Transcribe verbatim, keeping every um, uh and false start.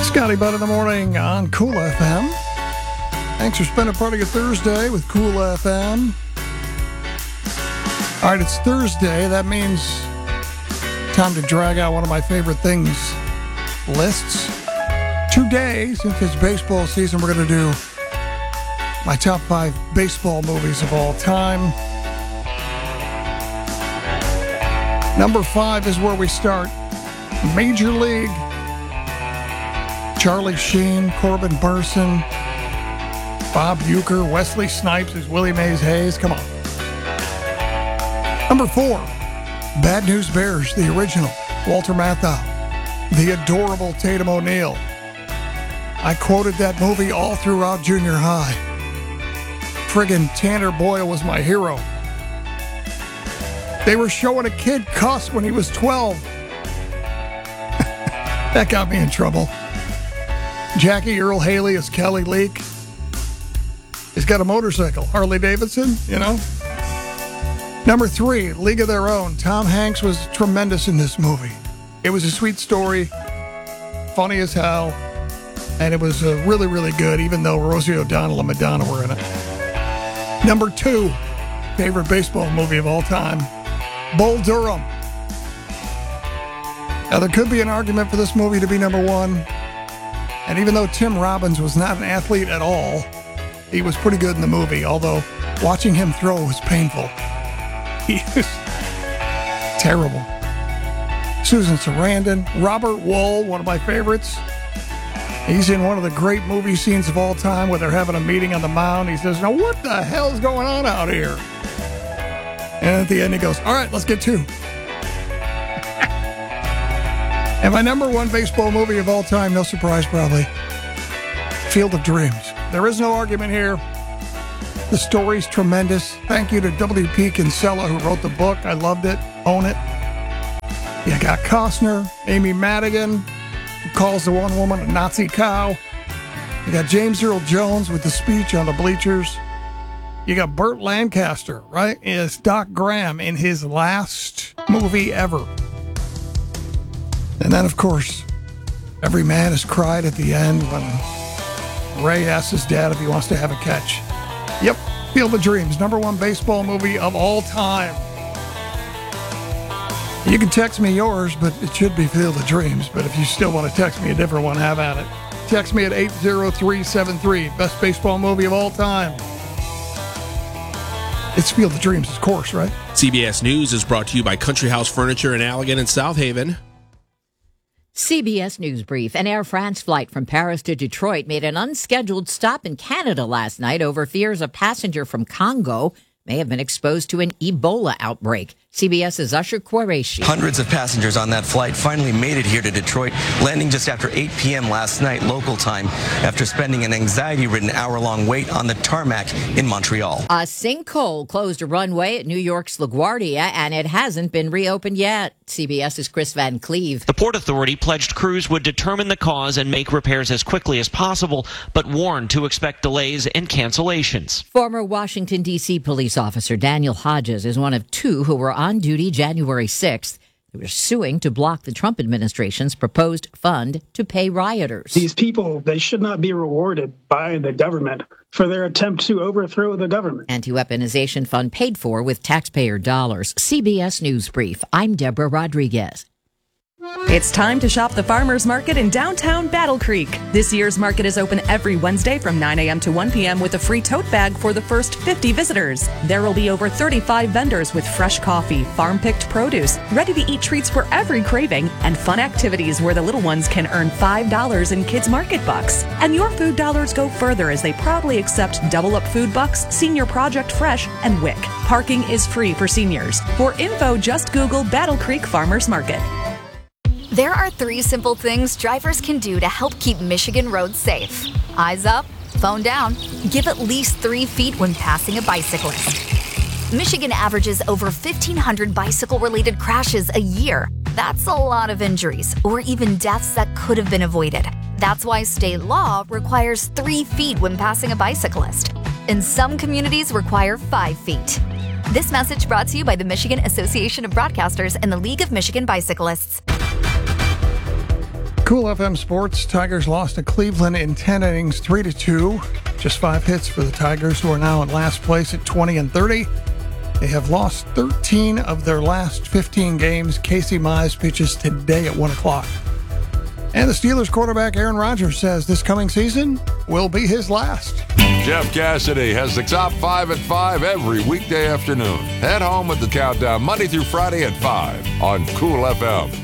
Scotty Butt in the morning on Cool F M. Thanks for spending part of your Thursday with Cool F M. All right, it's Thursday. That means time to drag out one of my favorite things lists. Today, since it's baseball season, we're going to do my top five baseball movies of all time. Number five is where we start. Major League. Charlie Sheen, Corbin Burnson, Bob Uecker, Wesley Snipes as Willie Mays Hayes. Come on. Number four, Bad News Bears, the original. Walter Matthau, the adorable Tatum O'Neal. I quoted that movie all throughout junior high. Friggin' Tanner Boyle was my hero. They were showing a kid cuss when he was twelve. That got me in trouble. Jackie Earle Haley as Kelly Leak. He's got a motorcycle, Harley Davidson, you know. Number three, League of Their Own. Tom Hanks was tremendous in this movie. It was a sweet story, funny as hell, and it was uh, really, really good, even though Rosie O'Donnell and Madonna were in it. Number two, favorite baseball movie of all time, Bull Durham. Now, there could be an argument for this movie to be number one. And even though Tim Robbins was not an athlete at all, he was pretty good in the movie, although watching him throw was painful. He was terrible. Susan Sarandon, Robert Wuhl, one of my favorites. He's in one of the great movie scenes of all time where they're having a meeting on the mound. He says, now what the hell's going on out here? And at the end he goes, all right, let's get two. And my number one baseball movie of all time, no surprise probably, Field of Dreams. There is no argument here. The story's tremendous. Thank you to W P Kinsella who wrote the book. I loved it. Own it. You got Costner, Amy Madigan, who calls the one woman a Nazi cow. You got James Earl Jones with the speech on the bleachers. You got Burt Lancaster, right? It's Doc Graham in his last movie ever. And then, of course, every man has cried at the end when Ray asks his dad if he wants to have a catch. Yep, Field of Dreams, number one baseball movie of all time. You can text me yours, but it should be Field of Dreams. But if you still want to text me a different one, have at it. Text me at eight zero three seven three, best baseball movie of all time. It's Field of Dreams, of course, right? C B S News is brought to you by Country House Furniture in Allegan and South Haven. C B S News Brief. An Air France flight from Paris to Detroit made an unscheduled stop in Canada last night over fears a passenger from Congo may have been exposed to an Ebola outbreak. CBS's Usher Qureshi. Hundreds of passengers on that flight finally made it here to Detroit, landing just after eight p.m. last night local time after spending an anxiety-ridden hour-long wait on the tarmac in Montreal. A sinkhole closed a runway at New York's LaGuardia, and it hasn't been reopened yet. CBS's Chris Van Cleve. The Port Authority pledged crews would determine the cause and make repairs as quickly as possible, but warned to expect delays and cancellations. Former Washington, D C police officer Daniel Hodges is one of two who were on duty January sixth. They were suing to block the Trump administration's proposed fund to pay rioters. These people, they should not be rewarded by the government for their attempt to overthrow the government. Anti-weaponization fund paid for with taxpayer dollars. C B S News Brief. I'm Deborah Rodriguez. It's time to shop the Farmers Market in downtown Battle Creek. This year's market is open every Wednesday from nine a.m. to one p.m. with a free tote bag for the first fifty visitors. There will be over thirty-five vendors with fresh coffee, farm-picked produce, ready-to-eat treats for every craving, and fun activities where the little ones can earn five dollars in Kids Market Bucks. And your food dollars go further as they proudly accept Double Up Food Bucks, Senior Project Fresh, and W I C. Parking is free for seniors. For info, just Google Battle Creek Farmers Market. There are three simple things drivers can do to help keep Michigan roads safe. Eyes up, phone down, give at least three feet when passing a bicyclist. Michigan averages over fifteen hundred bicycle-related crashes a year. That's a lot of injuries, or even deaths that could have been avoided. That's why state law requires three feet when passing a bicyclist. And some communities require five feet. This message brought to you by the Michigan Association of Broadcasters and the League of Michigan Bicyclists. Cool F M Sports. Tigers lost to Cleveland in ten innings, three to two. Just five hits for the Tigers, who are now in last place at twenty and thirty. They have lost thirteen of their last fifteen games. Casey Mize pitches today at one o'clock. And the Steelers quarterback Aaron Rodgers says this coming season will be his last. Jeff Cassidy has the top five at five every weekday afternoon. Head home with the countdown Monday through Friday at five on Cool F M.